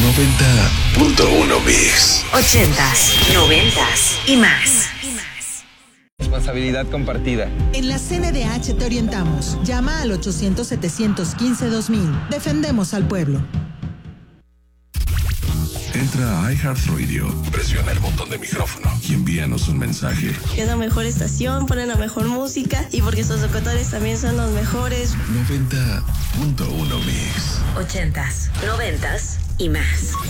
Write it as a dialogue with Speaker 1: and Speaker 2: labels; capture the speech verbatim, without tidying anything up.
Speaker 1: noventa punto uno Mix.
Speaker 2: Ochentas, noventas y más.
Speaker 3: Responsabilidad compartida.
Speaker 4: En la C N D H te orientamos. Llama al ochocientos, setecientos quince, dos mil. Defendemos al pueblo.
Speaker 1: Entra a iHeartRadio, presiona el botón de micrófono y envíanos un mensaje.
Speaker 5: Es la mejor estación, ponen la mejor música y porque sus locutores también son los mejores.
Speaker 1: noventa punto uno Mix.
Speaker 2: Ochentas, noventas y más.